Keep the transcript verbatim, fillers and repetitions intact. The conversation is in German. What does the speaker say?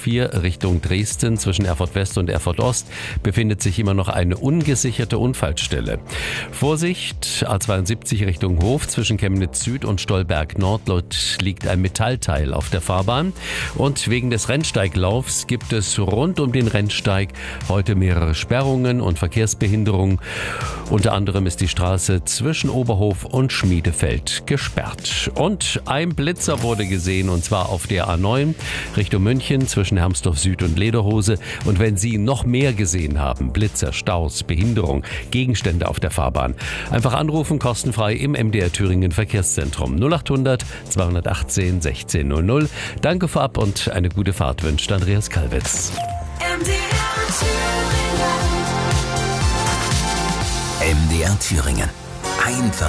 vier Richtung Dresden zwischen Erfurt West und Erfurt Ost befindet sich immer noch eine ungesicherte Unfallstelle. Vorsicht, A zweiundsiebzig Richtung Hof zwischen Chemnitz Süd und Stolberg Nord. Dort liegt ein Metallteil auf der Fahrbahn. Und wegen des Rennsteiglaufs gibt es rund um den Rennsteig heute mehrere Sperrungen und Verkehrsbehinderungen. Unter anderem ist die Straße zwischen Oberhof und Schmiedefeld gesperrt. Und ein Blitzer wurde gesehen, und zwar auf der A neun Richtung München zwischen Hermsdorf Süd und Lederhose. Und wenn Sie noch mehr gesehen haben, Blitzer, Staus, Behinderung, Gegenstände auf der Fahrbahn, einfach anrufen, kostenfrei im M D R Thüringen Verkehrszentrum null achthundert zweihundertachtzehn sechzehn null null. Danke vorab und eine gute Fahrt wünscht Andreas Kalwitz. M D R Thüringen. M D R Thüringen. Einfach